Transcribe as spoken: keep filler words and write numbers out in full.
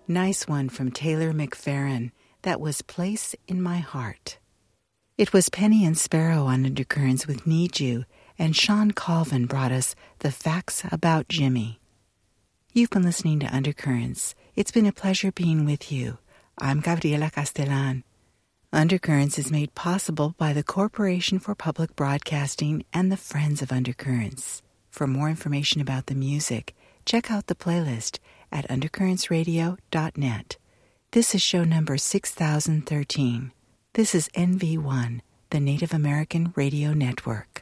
Nice one from Taylor McFerrin. That was Place in My Heart. It was Penny and Sparrow on Undercurrents with Need You, and Sean Colvin brought us The Facts About Jimmy. You've been listening to Undercurrents. It's been a pleasure being with you. I'm Gabriela Castellan. Undercurrents is made possible by the Corporation for Public Broadcasting and the Friends of Undercurrents. For more information about the music, check out the playlist at undercurrents radio dot net. This is show number six thousand thirteen. This is N V one, the Native American Radio Network.